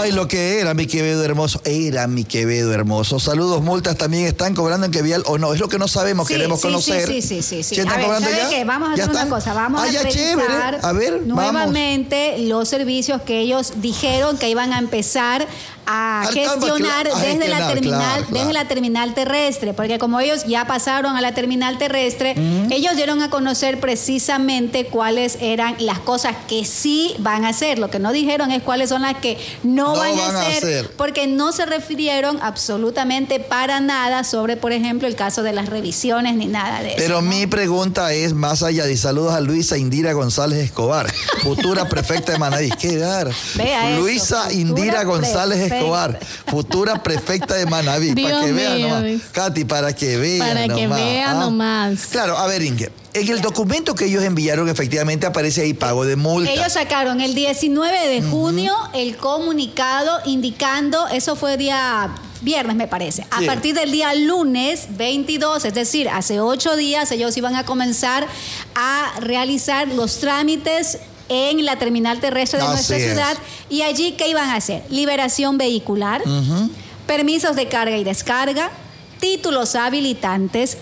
Ay, lo que era mi Quevedo hermoso. Era mi Quevedo hermoso. Saludos, multas también están cobrando en Quevial o no. Es lo que no sabemos, queremos conocer. Sí. ¿Sí están cobrando ¿sabe ya? qué? Vamos a hacer una cosa. Vamos a revisar chévere. A ver, nuevamente los servicios que ellos dijeron que iban a empezar a gestionar desde la terminal terrestre, porque como ellos ya pasaron a la terminal terrestre, ellos dieron a conocer precisamente cuáles eran las cosas que sí van a hacer. Lo que no dijeron es cuáles son las que no van a hacer, porque no se refirieron absolutamente para nada sobre, por ejemplo, el caso de las revisiones ni nada de eso. Pero mi pregunta es más allá de saludos a Luisa Indira González Escobar, futura prefecta de Manaví. ¿Qué dar? Luisa Indira González Escobar, futura prefecta de Manaví. Para que vean nomás. Katy, para que vean nomás. Claro, a ver, Inge. En el documento que ellos enviaron, efectivamente aparece ahí pago de multa. Ellos sacaron el 19 de junio el comunicado indicando, eso fue día viernes me parece, a partir del día lunes 22, es decir, hace 8 días ellos iban a comenzar a realizar los trámites en la terminal terrestre de nuestra ciudad. Y allí, ¿qué iban a hacer? Liberación vehicular, permisos de carga y descarga, títulos habilitantes,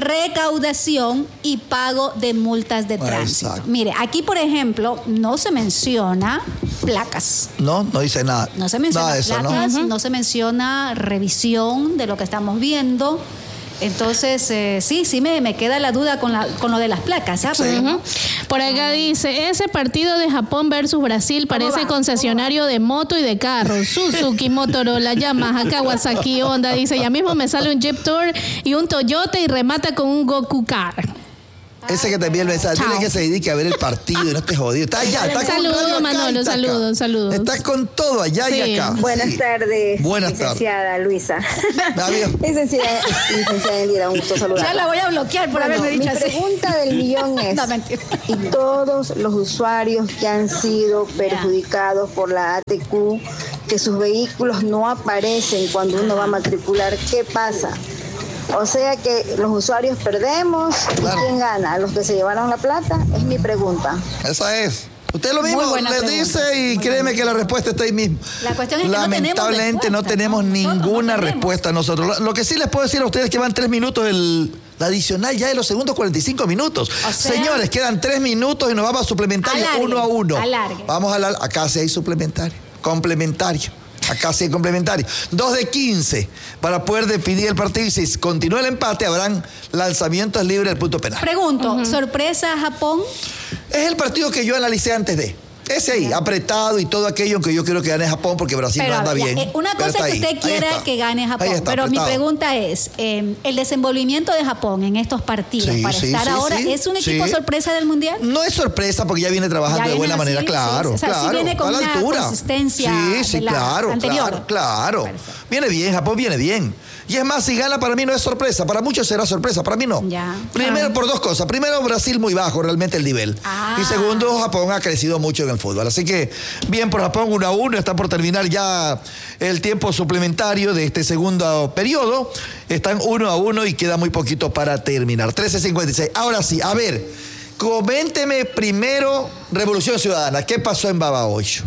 recaudación y pago de multas de tránsito. Exacto. Mire, aquí, por ejemplo, no se menciona placas. No dice nada. No se menciona nada placas, eso, no se menciona revisión de lo que estamos viendo. Entonces, sí me queda la duda con lo de las placas. ¿Sabes? Por acá dice, ese partido de Japón versus Brasil parece concesionario de moto y de carros. Suzuki, Motorola, Yamaha, Kawasaki, Honda. Dice, ya mismo me sale un Jeep Tour y un Toyota y remata con un Goku Car. Ese que te envía el mensaje, dile que se dedique a ver el partido y no estés jodido. Está allá, está saludos, con Manolo, saludos. Está con todo allá y acá. Buenas tardes. Buenas licenciada tardes. Luisa. Licenciada Indira, un gusto saludar. Ya la voy a bloquear por haberme dicho así. Mi pregunta del millón es, no, mentira. ¿y todos los usuarios que han sido perjudicados por la ATQ, que sus vehículos no aparecen cuando uno va a matricular, qué pasa? O sea que los usuarios perdemos, claro. ¿Y quién gana? ¿Los que se llevaron la plata? Es mi pregunta. Esa es. Usted lo mismo le dice y créeme que la respuesta está ahí mismo. La cuestión es que lamentablemente no tenemos ninguna respuesta nosotros. Lo que sí les puedo decir a ustedes es que van 3 minutos la adicional ya de los segundos 45 minutos. O sea, señores, quedan 3 minutos y nos vamos a suplementario 1 a 1. Vamos a acá sí hay suplementario, complementario. Acá sí hay complementario. 2 de 15 para poder definir el partido. Y si continúa el empate, habrán lanzamientos libres del punto penal. Pregunto, ¿sorpresa Japón? Es el partido que yo analicé antes de. Ese ahí, apretado y todo aquello que yo quiero que gane Japón porque Brasil no anda bien. Una cosa es que usted quiera que gane Japón, pero mi pregunta es, el desenvolvimiento de Japón en estos partidos para estar ahora, ¿es un equipo sorpresa del Mundial? No es sorpresa porque ya viene trabajando de buena manera, claro. O sea, sí viene con una consistencia anterior. Claro. Viene bien, Japón viene bien. Y es más, si gana para mí no es sorpresa, para muchos será sorpresa, para mí no. Primero por 2 cosas. Primero, Brasil muy bajo realmente el nivel. Y segundo, Japón ha crecido mucho en el fútbol. Así que bien por Japón, 1 a 1, está por terminar ya el tiempo suplementario de este segundo periodo. Están 1 a 1 y queda muy poquito para terminar. 13:56. Ahora sí, a ver, coménteme primero Revolución Ciudadana. ¿Qué pasó en Babahoyo?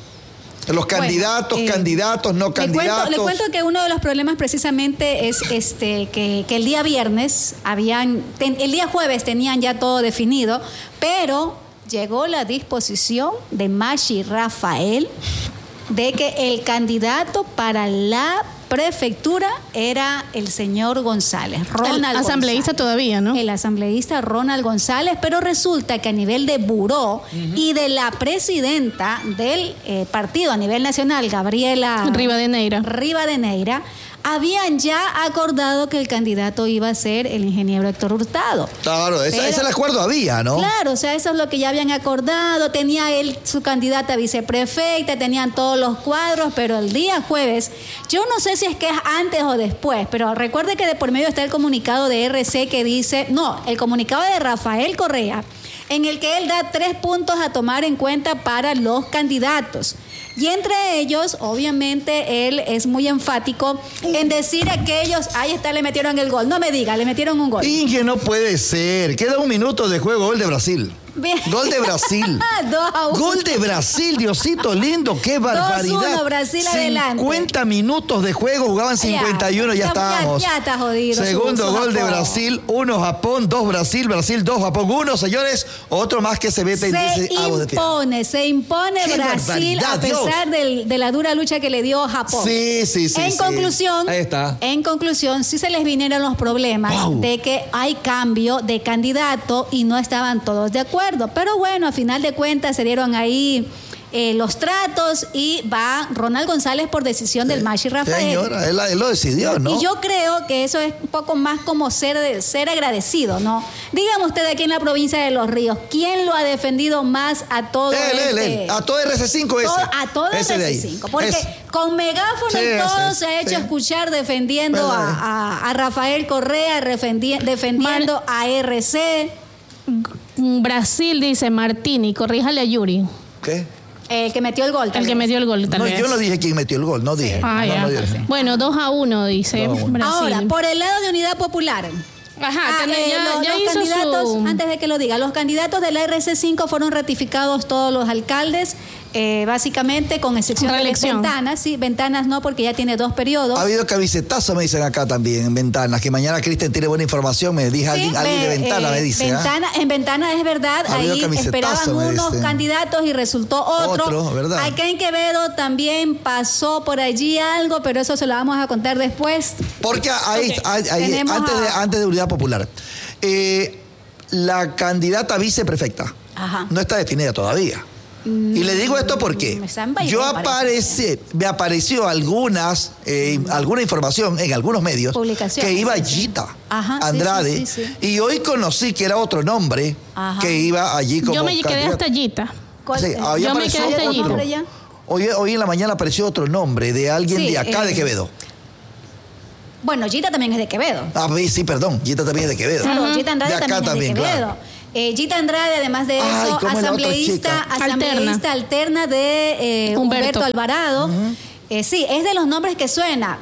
Los candidatos, no candidatos. Le cuento que uno de los problemas precisamente es que el día viernes el día jueves tenían ya todo definido, pero llegó la disposición de Mashi Rafael de que el candidato para la prefectura era el señor González, Ronald asambleísta González. Todavía, ¿no? El asambleísta Ronald González, pero resulta que a nivel de buró y de la presidenta del partido a nivel nacional, Gabriela Rivadeneira, habían ya acordado que el candidato iba a ser el ingeniero Héctor Hurtado. Claro, ese el acuerdo había, ¿no? Claro, o sea, eso es lo que ya habían acordado. Tenía él su candidata a viceprefecta, tenían todos los cuadros, pero el día jueves, yo no sé si es que es antes o después, pero recuerde que de por medio está el comunicado de RC que dice, el comunicado de Rafael Correa, en el que él da 3 puntos a tomar en cuenta para los candidatos. Y entre ellos, obviamente, él es muy enfático en decir que ellos, ahí está, le metieron el gol. No me diga, le metieron un gol. Inge, no puede ser. Queda 1 minuto de juego, gol de Brasil. Bien. Gol de Brasil. 2-1. Gol de Brasil, Diosito lindo, qué barbaridad. 2-1, Brasil adelante. 50 minutos de juego, jugaban 51, ya estábamos. Ya está jodido. Segundo gol de Japón. Brasil, 1 Japón, 2 Brasil, 2 Japón, 1, señores. Otro más que se mete y dice se impone Qué Brasil a barbaridad, pesar de la dura lucha que le dio Japón. Sí. Conclusión, ahí está. En conclusión, sí se les vinieron los problemas de que hay cambio de candidato y no estaban todos de acuerdo. Pero bueno, a final de cuentas se dieron ahí los tratos y va Ronald González por decisión del Mashi Rafael. Señora, él lo decidió, ¿no? Y yo creo que eso es un poco más como ser agradecido, ¿no? Dígame usted aquí en la provincia de Los Ríos, ¿quién lo ha defendido más a todo él. A todo RC5 ese. A todo ese RC5. Porque con megáfono y todo se ha hecho escuchar defendiendo a Rafael Correa, defendiendo a RC. Brasil, dice Martini, corríjale a Yuri. ¿Qué? El que metió el gol. El que metió el gol, tal vez. Yo no dije quién metió el gol, no dije. Ya. Bueno, 2-1, dice Brasil. Ahora, por el lado de Unidad Popular. Ajá, los hizo candidatos, antes de que lo diga, los candidatos de la RC5 fueron ratificados todos los alcaldes, básicamente con excepción de Ventanas. Sí, Ventanas no, porque ya tiene 2 periodos. Ha habido camisetazo, me dicen acá también, en Ventanas, que mañana Cristian tiene buena información, me dice alguien de Ventanas, me dice. En Ventanas es verdad, ahí esperaban unos candidatos y resultó otro. ¿Verdad? Acá en Quevedo también pasó por allí algo, pero eso se lo vamos a contar después. Porque antes de Unidad Popular, la candidata viceprefecta no está definida todavía. Y le digo esto porque me apareció alguna información en algunos medios que iba Gita Andrade, y hoy conocí que era otro nombre que iba allí como Yo me quedé hasta Gita. Yo me quedé hasta Gita. Hoy en la mañana apareció otro nombre de alguien de acá de Quevedo. Bueno, Gita también es de Quevedo. Sí, perdón, Gita también es de Quevedo. Claro, Gita Andrade también es de Quevedo. Claro. Gita Andrade, además de eso, asambleísta alterna de Humberto Alvarado. Sí, es de los nombres que suena.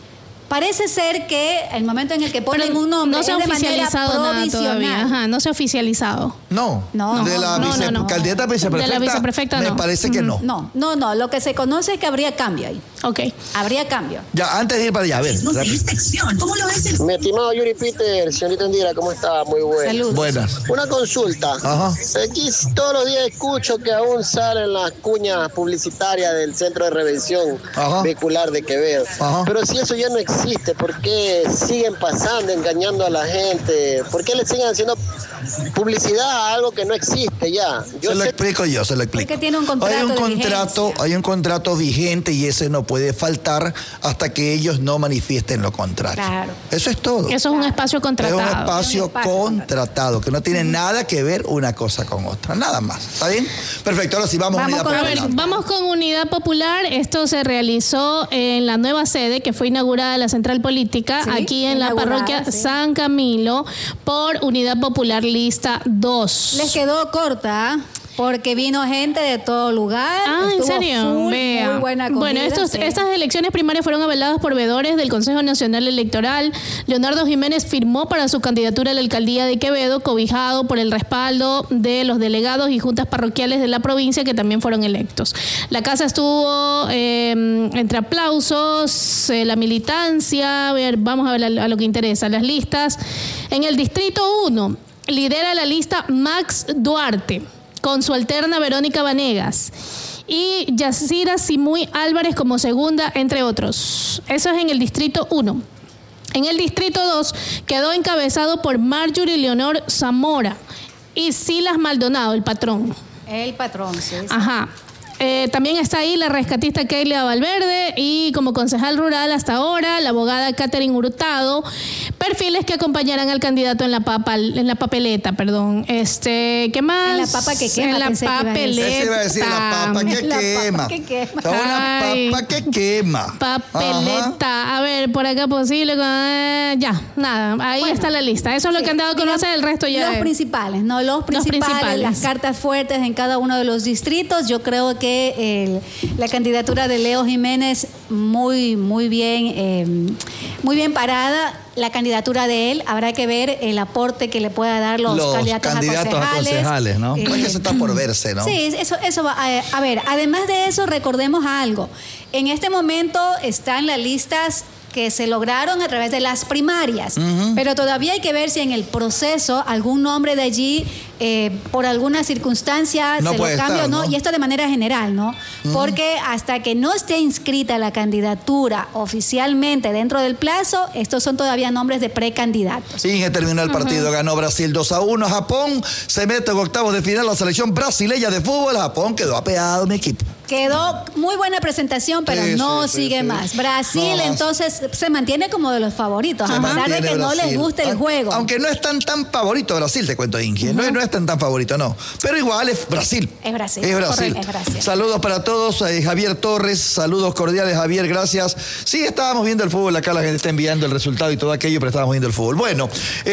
Parece ser que el momento en el que ponen un nombre no se ha oficializado nada todavía. No se ha oficializado. No. De la candidata viceprefecta. De la viceprefecta me parece que no. No. Lo que se conoce es que habría cambio ahí. Ok. Habría cambio. Ya, antes de ir para allá, a ver. ¿Cómo lo ves? Mi estimado Yuri Peter, señorita Indira, ¿cómo está? Muy bueno. Saludos. Buenas. Una consulta. Aquí todos los días escucho que aún salen las cuñas publicitarias del Centro de Revención Vehicular de Quevedo. Pero si eso ya no existe, ¿por qué siguen pasando, engañando a la gente? ¿Por qué le siguen haciendo publicidad a algo que no existe ya? Se lo explico. Porque tiene un contrato hay un contrato vigente y ese no puede faltar hasta que ellos no manifiesten lo contrario. Claro. Eso es todo. Eso es un espacio contratado. Es un espacio contratado, que no tiene nada que ver una cosa con otra. Nada más. ¿Está bien? Perfecto. Ahora sí, vamos a Unidad Popular. Vamos con Unidad Popular. Esto se realizó en la nueva sede que fue inaugurada la Central Política, aquí en la parroquia San Camilo, por Unidad Popular Lista 2. Les quedó corta, porque vino gente de todo lugar. ¿En serio? Muy buena comida. Bueno, estas elecciones primarias fueron avaladas por veedores del Consejo Nacional Electoral. Leonardo Jiménez firmó para su candidatura a la alcaldía de Quevedo, cobijado por el respaldo de los delegados y juntas parroquiales de la provincia que también fueron electos. La casa estuvo entre aplausos, la militancia. A ver, vamos a ver a lo que interesa. Las listas. En el distrito 1 lidera la lista Max Duarte, con su alterna Verónica Vanegas y Yacira Simuy Álvarez como segunda, entre otros. Eso es en el distrito 1. En el distrito 2 quedó encabezado por Marjorie Leonor Zamora y Silas Maldonado, el patrón. El patrón, sí. También está ahí la rescatista Keila Valverde y como concejal rural hasta ahora la abogada Catherine Hurtado, perfiles que acompañarán al candidato en la papeleta, perdón. ¿Qué más? En la papa que quema. En la papeleta. Eso iba a decir, la papa que quema. Una papa que quema. Papeleta. A ver, por acá posible. Ya, nada. Ahí está la lista. Eso es lo que han dado a conocer, el resto ya. Los principales, las cartas fuertes en cada uno de los distritos. Yo creo que la candidatura de Leo Jiménez muy bien parada. la candidatura de él, habrá que ver el aporte que le pueda dar los candidatos a concejales, ¿no? Pues eso está por verse, ¿no? Sí, eso va a ver, además de eso, recordemos algo. En este momento están las listas que se lograron a través de las primarias, pero todavía hay que ver si en el proceso algún nombre de allí, por alguna circunstancia, no se lo cambia o no, estar, ¿no? Y esto de manera general, ¿no? Porque hasta que no esté inscrita la candidatura oficialmente dentro del plazo, estos son todavía nombres de precandidatos. Sí, que terminó el partido, ganó Brasil 2-1, Japón se mete en octavos de final la selección brasileña de fútbol, Japón quedó apeado mi equipo. Quedó muy buena presentación, pero no sigue más. Brasil entonces se mantiene como de los favoritos, a pesar de que Brasil no les guste el juego. Aunque no es tan favorito Brasil, te cuento, Ingi. No es tan favorito, no. Pero igual es Brasil. Es Brasil. Es Brasil. Correcto, es Brasil. Saludos para todos. Javier Torres, saludos cordiales, Javier, gracias. Sí, estábamos viendo el fútbol, acá la gente está enviando el resultado y todo aquello, pero estábamos viendo el fútbol. Bueno,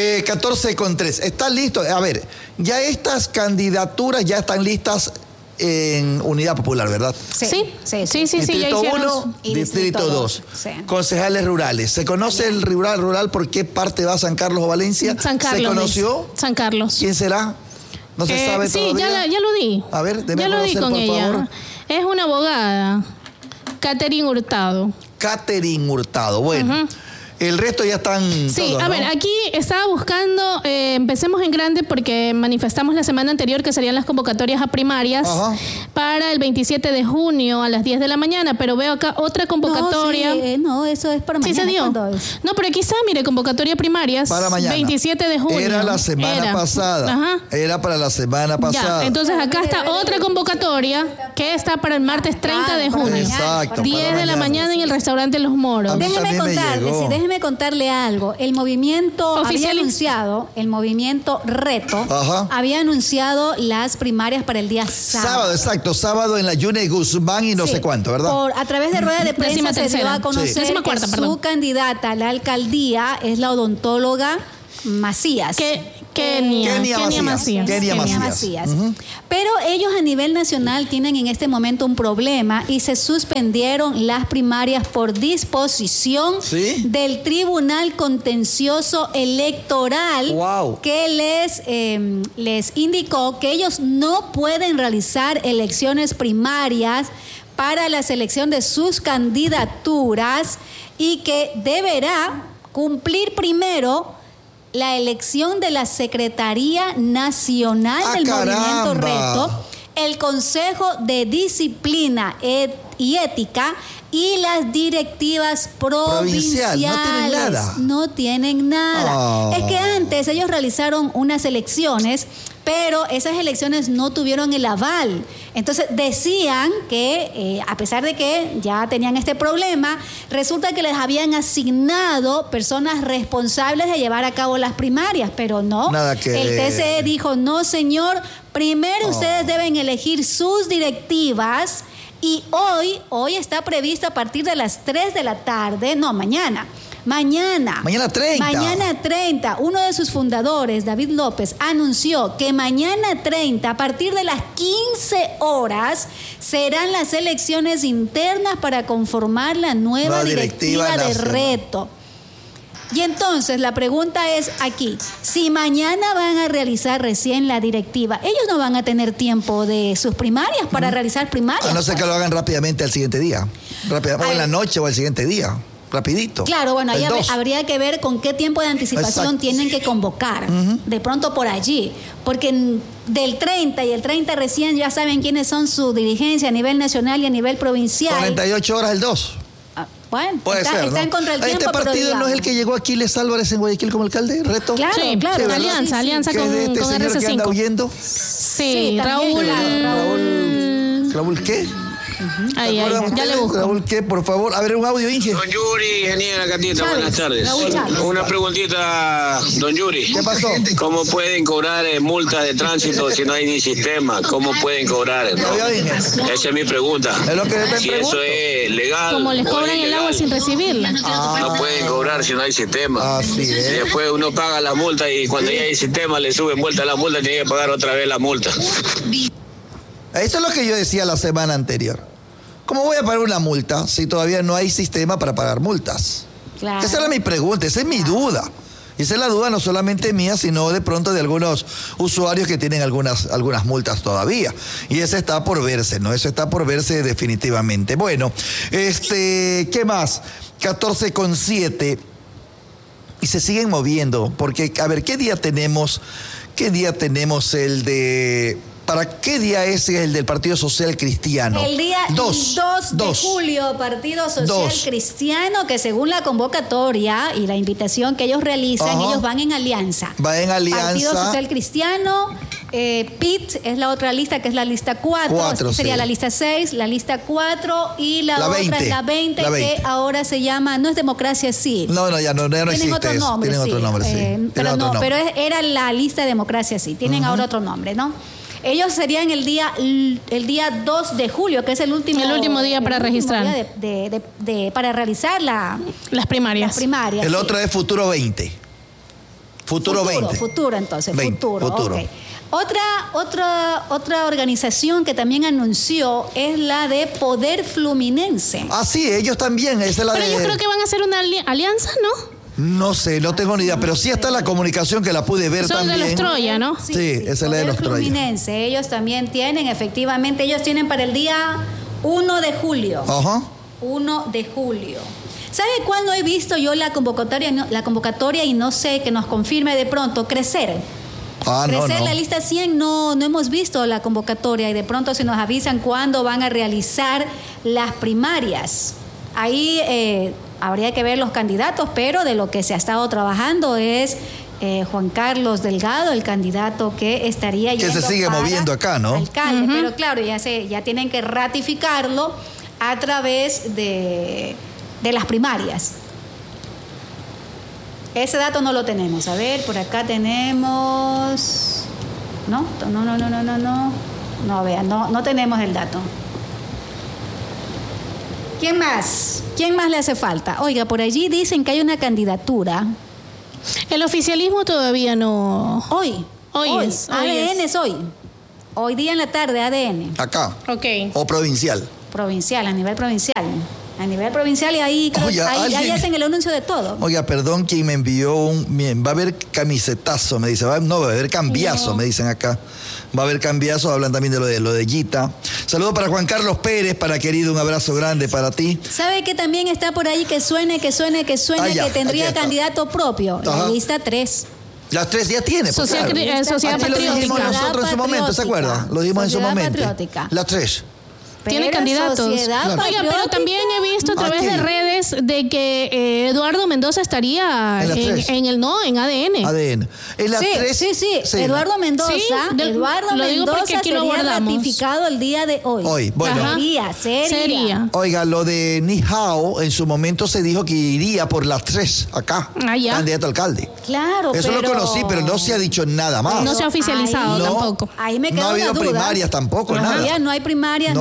14:03. ¿Están listos? A ver, ya estas candidaturas ya están listas en Unidad Popular, ¿verdad? Sí. Distrito 1, Distrito 2. Sí. Concejales rurales. ¿Se conoce el rural por qué parte va San Carlos o Valencia? San Carlos. ¿Se conoció? San Carlos. ¿Quién será? ¿No se sabe todavía? Sí, ya lo di. A ver, déme ya lo di conocer, con por ella. favor. Es una abogada, Catherine Hurtado. Catherine Hurtado. Bueno. El resto ya están todos, a ver, aquí estaba buscando, empecemos en grande porque manifestamos la semana anterior que serían las convocatorias a primarias para el 27 de junio a las 10 de la mañana, pero veo acá otra convocatoria. No, eso es para mañana. Sí se dio. No, pero aquí está, mire, convocatoria primarias. Para mañana. 27 de junio. Era la semana pasada. Era para la semana pasada. Ya, entonces acá está otra convocatoria que está para el martes 30 de junio. Exacto. 10 de la mañana en el restaurante Los Moros. Déjeme contarle algo. El movimiento había anunciado, el movimiento Reto, había anunciado las primarias para el día sábado. Exacto, sábado en la Yune Guzmán y no sé cuánto, ¿verdad? A través de rueda de prensa se dio a conocer que su candidata a la alcaldía es la odontóloga Macías. Kenia Macías. Pero ellos a nivel nacional tienen en este momento un problema y se suspendieron las primarias por disposición del Tribunal Contencioso Electoral que les indicó que ellos no pueden realizar elecciones primarias para la selección de sus candidaturas y que deberá cumplir primero la elección de la Secretaría Nacional del Movimiento Reto, el Consejo de Disciplina y Ética y las directivas provinciales. No tienen nada. Es que antes ellos realizaron unas elecciones, pero esas elecciones no tuvieron el aval. Entonces decían que a pesar de que ya tenían este problema, resulta que les habían asignado personas responsables de llevar a cabo las primarias, pero no. El TCE dijo, no señor, primero ustedes deben elegir sus directivas. Y hoy está previsto a partir de las 3 de la tarde, mañana 30, uno de sus fundadores, David López, anunció que mañana 30, a partir de las 15 horas, serán las elecciones internas para conformar la nueva directiva de Reto. Y entonces la pregunta es aquí, si mañana van a realizar recién la directiva, ellos no van a tener tiempo de sus primarias para realizar primarias. A no ser que lo hagan rápidamente al siguiente día, o en la noche o al siguiente día. Rapidito. Claro, bueno, ahí habría que ver con qué tiempo de anticipación tienen que convocar. De pronto por allí. Porque del 30 y el 30 recién ya saben quiénes son su dirigencia a nivel nacional y a nivel provincial. 48 horas el 2. Bueno, está en contra del tiempo. Este partido pero no es el que llegó Aquiles Álvarez en Guayaquil como alcalde, Reto. Claro. Alianza con este señor RC5. que anda huyendo. Sí, Raúl ¿qué? Ya le busco. Raúl, ¿qué? Por favor, a ver un audio, Inge. Don Yuri, genial, Catita, buenas tardes. Una preguntita, don Yuri. ¿Qué pasó? ¿Cómo pueden cobrar multas de tránsito si no hay ni sistema? ¿Cómo pueden cobrar? Esa es mi pregunta. Es lo que si eso es legal. Como les cobran el agua sin recibirla. No pueden cobrar si no hay sistema. Así es. Y después uno paga la multa y cuando ya hay sistema le suben vuelta la multa y tiene que pagar otra vez la multa. Eso es lo que yo decía la semana anterior. ¿Cómo voy a pagar una multa si todavía no hay sistema para pagar multas? Claro. Esa era mi pregunta, esa es mi duda. Y esa es la duda no solamente mía, sino de pronto de algunos usuarios que tienen algunas multas todavía. Y ese está por verse, ¿no? Eso está por verse definitivamente. Bueno, ¿qué más? 14,7. Y se siguen moviendo, porque, a ver, ¿qué día tenemos el de... ¿Para qué día es el del Partido Social Cristiano? El día 2 de julio, Partido Social Cristiano, que según la convocatoria y la invitación que ellos realizan, ellos van en alianza. Va en alianza. Partido Social Cristiano, PIT es la otra lista, que es la lista 4. Sería la lista 6, la lista 4 y la otra 20, es la 20, que ahora se llama, no es Democracia Sí. No, ya no existe otro eso. Nombre, Tienen otro nombre, sí. Pero era la lista de Democracia Sí. Tienen ahora otro nombre, ¿no? Ellos serían el día 2 de julio, que es el último día para registrar. Para realizar las primarias. El otro es Futuro 20. Futuro 20. Futuro, entonces. 20, futuro. Okay. Otra organización que también anunció es la de Poder Fluminense. Ah, sí, ellos también. Esa es la Pero ellos creo que van a hacer una alianza, ¿no? No sé, no tengo ni idea, pero sí está la comunicación que la pude ver también. Son de los Troya, ¿no? Sí, esa es la de los Troya. Fluminense, ellos también tienen, efectivamente, ellos tienen para el día 1 de julio. 1 de julio. ¿Sabe cuándo he visto yo la convocatoria y no sé, que nos confirme de pronto? Crecer, la lista 100, no hemos visto la convocatoria y de pronto se nos avisan cuándo van a realizar las primarias. Ahí habría que ver los candidatos, pero de lo que se ha estado trabajando es Juan Carlos Delgado, el candidato que estaría yendo que se sigue moviendo acá, ¿no? Alcalde, pero claro, ya tienen que ratificarlo a través de las primarias. Ese dato no lo tenemos. A ver, por acá tenemos... No, vean, no tenemos el dato. ¿Quién más le hace falta? Oiga, por allí dicen que hay una candidatura. El oficialismo todavía no... Hoy es. ADN es hoy. Hoy día en la tarde, ADN. Acá. Ok. ¿O provincial? Provincial, a nivel provincial. Y ahí ahí hacen el anuncio de todo. Oiga, perdón, quien me envió va a haber camisetazo, me dice. Va a haber cambiazo, me dicen acá. Va a haber cambiazo, hablan también de lo de Gita. Saludos para Juan Carlos Pérez, para querido, un abrazo grande para ti. ¿Sabe que también está por ahí que suene, que tendría candidato propio? La lista 3. Las 3 ya tiene. Sociedad Patriótica. Lo dijimos nosotros en su momento, ¿se acuerda? Lo dijimos en su momento. Las 3. Tiene candidatos. Oiga, pero también he visto a través de redes de que Eduardo Mendoza estaría en ADN. En las 3. Sí. Eduardo Mendoza. Lo digo porque aquí lo guardamos. Ratificado el día de hoy. Bueno. Sería. Oiga, lo de Nihao en su momento se dijo que iría por las 3 acá. Candidato a alcalde. Claro, eso lo conocí, pero no se ha dicho nada más. No se ha oficializado tampoco. Ahí me quedó no ha habido una duda. primarias tampoco, nada. No hay primarias,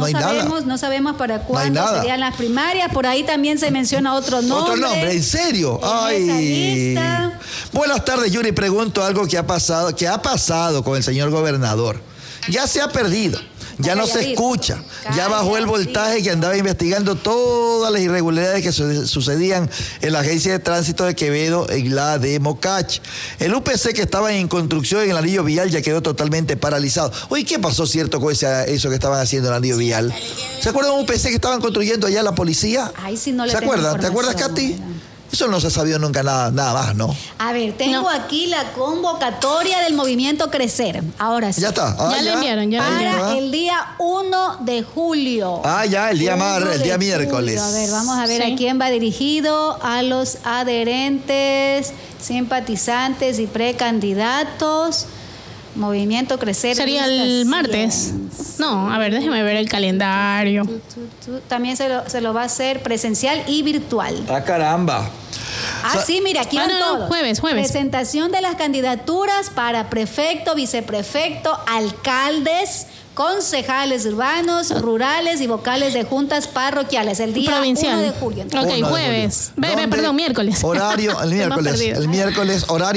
no sabemos para cuándo serían las primarias. Por ahí también se menciona otro nombre. ¿En serio? Ay. Buenas tardes, Yuri. Pregunto algo que ha pasado con el señor gobernador. Ya se ha perdido. Ya no se escucha. Ya bajó el voltaje que andaba investigando todas las irregularidades que sucedían en la agencia de tránsito de Quevedo y la de Mocach. El UPC que estaba en construcción en el anillo vial ya quedó totalmente paralizado. Oye, ¿qué pasó cierto con eso que estaban haciendo en el anillo vial? ¿Se acuerdan de un UPC que estaban construyendo allá la policía? Ay, sí, no le ¿Se acuerdan? ¿Te acuerdas, Katy? Eso no se ha sabido nunca nada más, ¿no? A ver, tengo aquí la convocatoria del movimiento Crecer. Ahora sí. Ya está. Ya le enviaron. Para el día 1 de julio. El día miércoles. A ver, vamos a ver a quién va dirigido. A los adherentes, simpatizantes y precandidatos. Movimiento Crecer. Sería el martes. No, a ver, déjeme ver el calendario. También se lo va a hacer presencial y virtual. ¡Ah, caramba! Sí, mira, aquí van todos. Jueves. Presentación de las candidaturas para prefecto, viceprefecto, alcaldes, concejales urbanos, rurales y vocales de juntas parroquiales. El día provincial. 1 de julio. Ok, jueves. Perdón, miércoles. Horario, el miércoles. El miércoles, horario.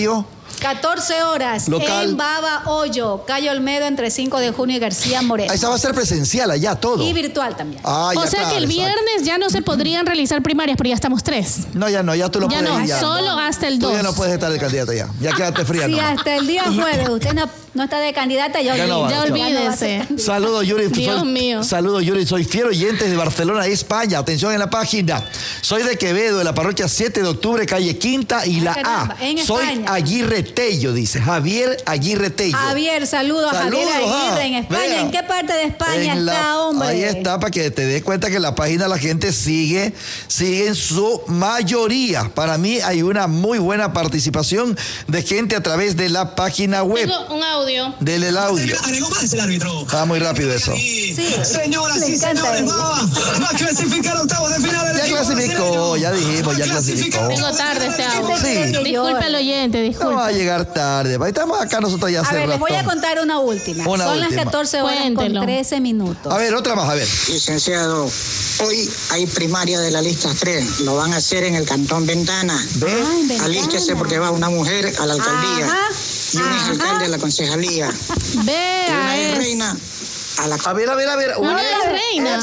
14 horas local. En Baba Hoyo, Calle Olmedo, entre 5 de junio y García Moreno. Esa va a ser presencial allá, todo. Y virtual también. O sea que el viernes ya no se podrían realizar primarias, pero ya estamos 3. No, ya tú lo puedes ir. Ya no, solo hasta el 2. Tú ya no puedes estar de candidato ya. Ya quédate fría. Si hasta el día jueves usted no está de candidata, ya olvídese. Saludos, Yuri. Dios mío. Saludos, Yuri. Soy fiel oyente de Barcelona, España. Atención en la página. Soy de Quevedo, de la parroquia 7 de octubre, calle Quinta y la A. Soy Aguirre Tello, dice. Javier Aguirre Tello. Javier, saludos a Javier Aguirre en España. Vea, ¿en qué parte de España está, hombre? Ahí está, para que te des cuenta que en la página la gente sigue en su mayoría. Para mí hay una muy buena participación de gente a través de la página web. Tengo un audio. Dele el audio. Ah, muy rápido eso. Sí. Señoras y señores, va a clasificar octavos de final. Ya clasificó, ya dijimos, ya clasificó. Vengo tarde este audio. Sí. Disculpe al oyente, disculpe. No va a llegar tarde. Estamos acá nosotros ya hace rato. Les voy a contar una última. Son las 14 horas con 13 minutos. A ver, otra más, a ver. Licenciado, hoy hay primaria de la lista 3. Lo van a hacer en el Cantón Ventana. Alístese porque va una mujer a la alcaldía y un exalcalde a la concejalía. Vea, una reina a la... A ver. Una reina.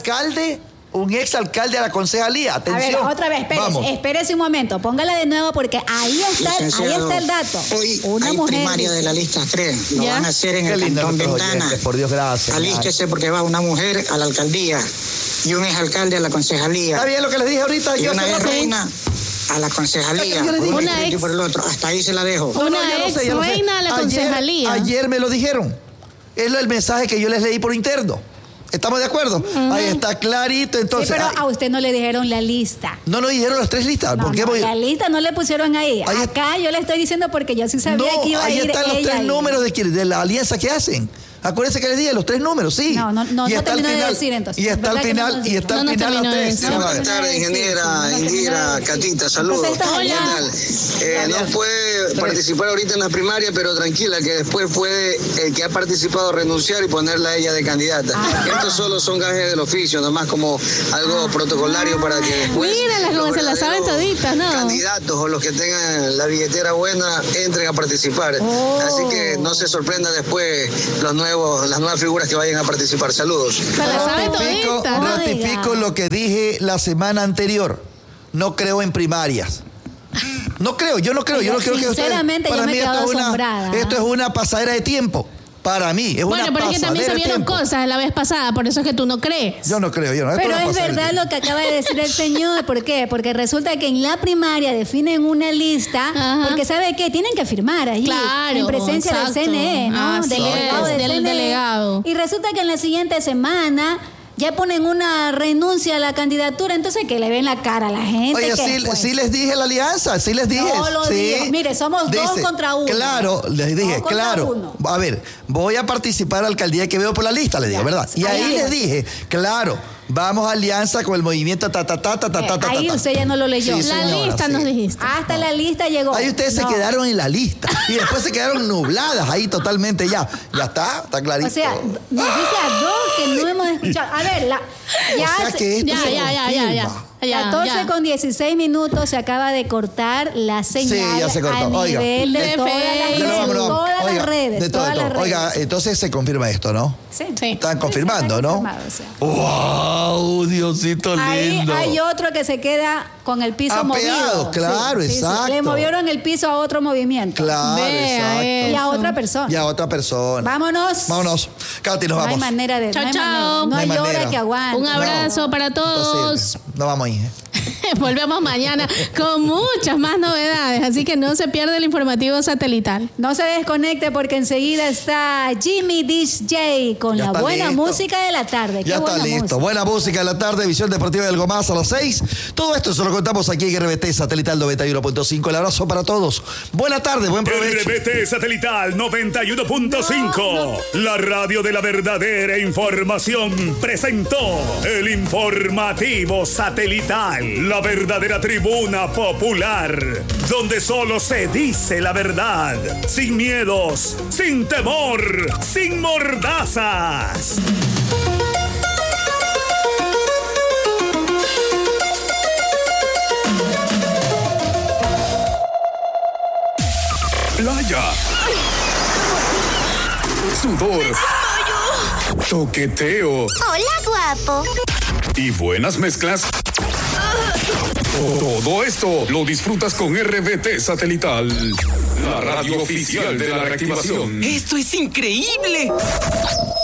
Un exalcalde a la concejalía. Atención. A ver, otra vez, espérese un momento. Póngala de nuevo porque ahí está el dato. Hoy hay primaria de la lista 3. Lo van a hacer en el Cantón Ventana. Por Dios, gracias. Alístese porque va una mujer a la alcaldía y un exalcalde a la concejalía. ¿Está bien lo que les dije ahorita? Y una reina a la concejalía. Por el otro. Hasta ahí se la dejo. Una reina a la concejalía. Ayer me lo dijeron. Es el mensaje que yo les leí por interno. ¿Estamos de acuerdo? Ahí está clarito, entonces. Sí, pero a usted no le dijeron la lista. No nos dijeron las 3 listas. ¿Por qué la lista no le pusieron ahí. Acá yo le estoy diciendo porque yo sí sabía que iba a ir ella. Ahí están los 3 números de la alianza que hacen. Acuérdense que les dije los 3 números, sí. No terminó de decir entonces. Y está al final, los 3. Buenas tardes, ingeniera Indira, Catita, saludos. No puede participar ahorita en las primarias, pero tranquila, que después puede el que ha participado renunciar y ponerla a ella de candidata. Estos solo son gajes del oficio, nomás como algo protocolario para que después míralas como se las saben toditas, ¿no? Candidatos o los que tengan la billetera buena entren a participar. Así que no se sorprenda después las nuevas figuras que vayan a participar. Saludos. Ratifico lo que dije la semana anterior. No creo en primarias. No creo, yo no creo que sinceramente yo me he quedado asombrada. Esto es una pasadera de tiempo. Para mí, es una pasadera de tiempo. Bueno, pero es que también se vieron cosas la vez pasada, por eso es que tú no crees. Yo no creo, Pero es verdad lo que acaba de decir el señor. ¿Por qué? Porque resulta que en la primaria definen una lista, porque ¿sabe qué? Tienen que firmar ahí. Claro, en presencia del CNE, ¿no? Del delegado. Y resulta que en la siguiente semana ya ponen una renuncia a la candidatura, entonces que le ven la cara a la gente. Oye, sí les dije la alianza, sí les dije. No lo digo. Mire, somos 2 contra 1. Claro, les dije, claro. A ver, voy a participar a la alcaldía que veo por la lista, le digo, ¿verdad? Y ahí les dije, claro, vamos a alianza con el movimiento Ahí usted ya no lo leyó. Sí, la lista nos dijiste. Hasta la lista llegó. Ahí ustedes se quedaron en la lista. Y después se quedaron nubladas ahí totalmente ya. Ya está clarito. O sea, nos dice a 2 que no hemos escuchado. A ver, ya. 14 con 16 minutos se acaba de cortar la señal. Sí, ya se cortó. A nivel de todas las redes. Oiga, entonces se confirma esto, ¿no? Sí. Están confirmando, ¿no? ¡Wow! Diosito lindo. Hay otro que se queda con el piso movido. Claro, exacto. Le movieron el piso a otro movimiento. Claro, exacto. Y a otra persona. Vámonos. Katy, nos vamos. No hay manera de... Chao. No hay hora que aguante. Un abrazo para todos. No vamos ahí, Volvemos mañana con muchas más novedades, así que no se pierda el informativo satelital. No se desconecte porque enseguida está Jimmy DJ con la buena música de la tarde. Ya está listo. Buena música de la tarde, Visión Deportiva de Algo Más a las 6. Todo esto se lo contamos aquí en RBT Satelital 91.5. El abrazo para todos. Buena tarde, buen provecho. RBT Satelital 91.5. La radio de la verdadera información presentó el informativo satelital. La verdadera tribuna popular, donde solo se dice la verdad, sin miedos, sin temor, sin mordazas. sudor, toqueteo. Hola, guapo. Y buenas mezclas. Todo esto lo disfrutas con RBT Satelital, la radio oficial de la reactivación. ¡Esto es increíble!